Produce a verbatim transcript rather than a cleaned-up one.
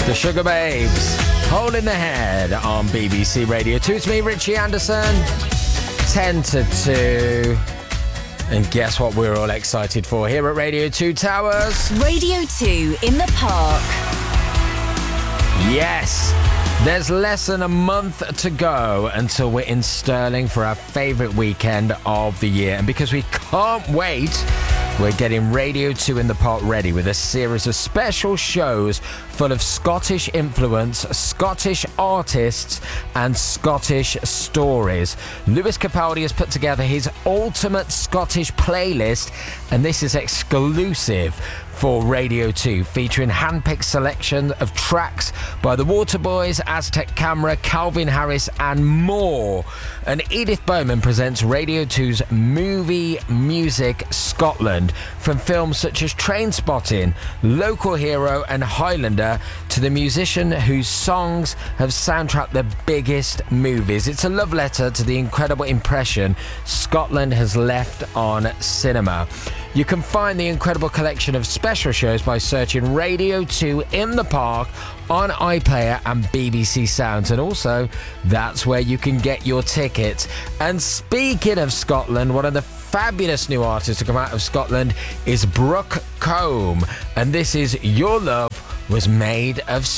The Sugar Babes, Hole in the Head on B B C Radio two. It's me, Richie Anderson. ten to two. And guess what we're all excited for here at Radio two Towers? Radio two in the Park. Yes. There's less than a month to go until we're in Stirling for our favourite weekend of the year. And because we can't wait, we're getting Radio two in the Park ready with a series of special shows full of Scottish influence, Scottish artists and Scottish stories. Lewis Capaldi has put together his ultimate Scottish playlist, and this is exclusive for Radio two, featuring hand-picked selection of tracks by the Waterboys, Aztec Camera, Calvin Harris and more. And Edith Bowman presents Radio two's Movie Music Scotland, from films such as Trainspotting, Local Hero and Highlander, to the musician whose songs have soundtracked the biggest movies. It's a love letter to the incredible impression Scotland has left on cinema. You can find the incredible collection of special shows by searching Radio two in the Park on iPlayer and B B C Sounds. And also, that's where you can get your tickets. And speaking of Scotland, one of the fabulous new artists to come out of Scotland is Brooke Combe. And this is Your Love Was Made of